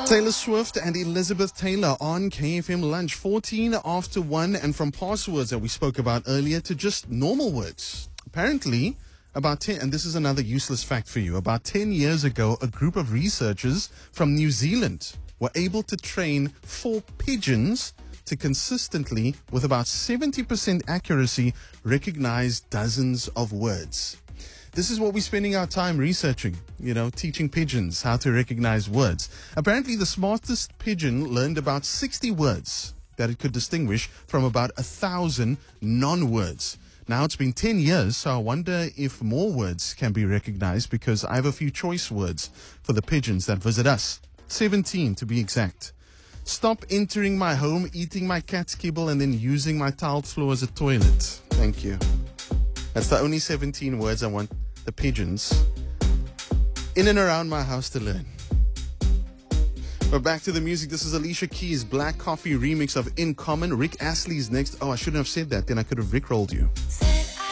Taylor Swift and Elizabeth Taylor on KFM Lunch, 14 after 1, and from passwords that we spoke about earlier to just normal words. Apparently, about 10, and this is another useless fact for you, about 10 years ago, a group of researchers from New Zealand were able to train 4 pigeons to consistently, with about 70% accuracy, recognize dozens of words. This is what we're spending our time researching, teaching pigeons how to recognize words. Apparently, the smartest pigeon learned about 60 words that it could distinguish from about 1,000 non-words. Now, it's been 10 years, so I wonder if more words can be recognized, because I have a few choice words for the pigeons that visit us. 17 to be exact. Stop entering my home, eating my cat's kibble, and then using my tiled floor as a toilet. Thank you. That's the only 17 words I want the pigeons in and around my house to learn. But back to the music. This is Alicia Keys' Black Coffee remix of In Common. Rick Astley's next. Oh, I shouldn't have said that. Then I could have rickrolled you.